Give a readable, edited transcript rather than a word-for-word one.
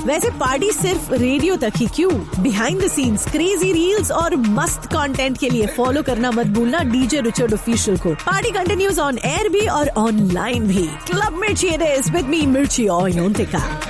वैसे पार्टी सिर्फ रेडियो तक ही क्यों, behind the scenes crazy reels और मस्त कंटेंट के लिए फॉलो करना मत भूलना डीजे रिचर्ड ऑफिशियल को। पार्टी कंटिन्यूज ऑन एयर भी और ऑनलाइन भी। क्लब मिर्ची इट इज विद मी मिर्ची और योंतिका।